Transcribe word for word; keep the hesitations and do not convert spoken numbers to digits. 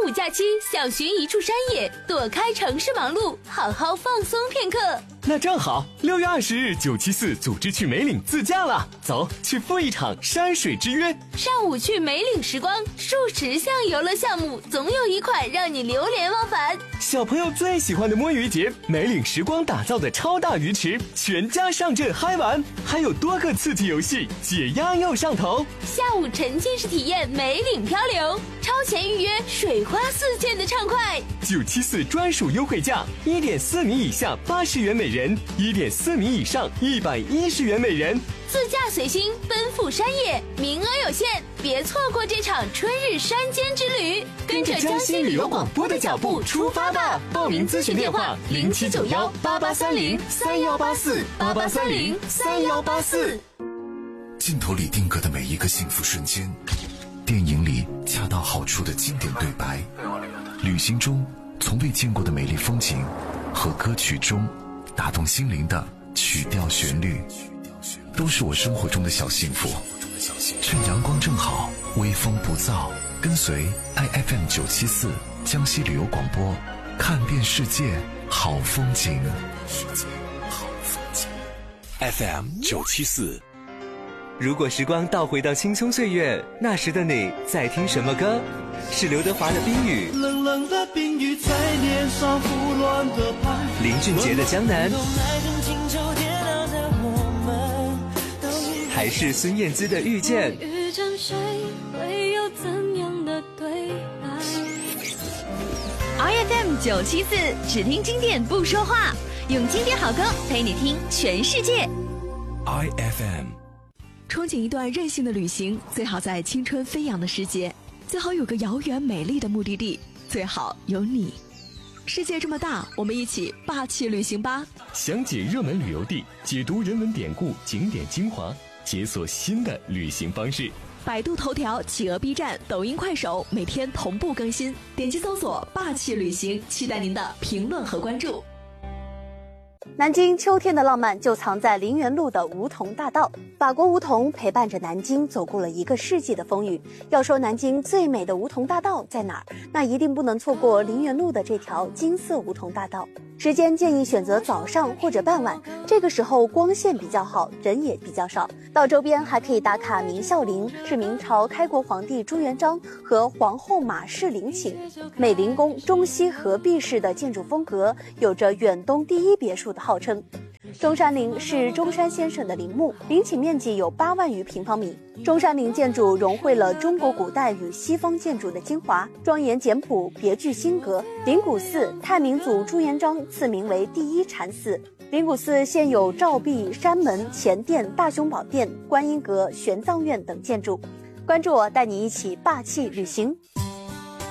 五假期想寻一处山野，躲开城市忙碌，好好放松片刻。 那正好，六月二十日九七四组织去梅岭自驾了，走，去赴一场山水之约。 上午去梅岭时光，数十项游乐项目，总有一款让你流连忘返。 小朋友最喜欢的摸鱼节，梅岭时光打造的超大鱼池，全家上阵嗨玩，还有多个刺激游戏，解压又上头。 下午沉浸式体验梅岭漂流，超前预约，水花四溅的畅快。 九七四专属优惠价，一点四米以下八十元每人，一点四米以上一百一十元每人。 自驾随心，奔赴山野，名额有限，别错过这场春日山间之旅。 跟着江西旅游广播的脚步出发吧！报名咨询电话：零七九幺八八三零三幺八四八八三零三幺八四。 镜头里定格的每一个幸福瞬间，电影里恰到好处的经典对白，旅行中从未见过的美丽风景，和歌曲中打动心灵的曲调旋律，都是我生活中的小幸福。趁阳光正好，微风不燥，跟随 I F M 九七四江西旅游广播，看遍世界好风景。 F M 九七四。 如果时光倒回到青葱岁月，那时的你在听什么歌？是刘德华的《冰雨》， 冷冷的冰雨在脸上胡乱的拍， 林俊杰的《江南》，还是孙燕姿的《遇见》？ 遇见谁会有怎样的对白 ？I F M 九七四，只听经典不说话，用经典好歌陪你听全世界。 I F M。 憧憬一段任性的旅行，最好在青春飞扬的时节，最好有个遥远美丽的目的地，最好有你。世界这么大，我们一起霸气旅行吧！ 详解热门旅游地，解读人文典故、景点精华，解锁新的旅行方式。 百度头条、企鹅 B 站、抖音、快手每天同步更新，点击搜索“霸气旅行”，期待您的评论和关注。 南京秋天的浪漫就藏在林园路的梧桐大道。法国梧桐陪伴着南京走过了一个世纪的风雨。要说南京最美的梧桐大道在哪儿，那一定不能错过林园路的这条金色梧桐大道。时间建议选择早上或者傍晚，这个时候光线比较好，人也比较少。到周边还可以打卡明孝陵，是明朝开国皇帝朱元璋和皇后马氏陵寝。美龄宫中西合璧式的建筑风格，有着远东第一别墅的号称。中山陵是中山先生的陵墓，陵寝面积有八万余平方米。中山陵建筑融汇了中国古代与西方建筑的精华，庄严简朴，别具新格。灵谷寺，太明祖朱元璋赐名为第一禅寺。灵谷寺现有照壁、山门、前殿、大雄宝殿、观音阁、玄奘院等建筑。关注我，带你一起霸气旅行。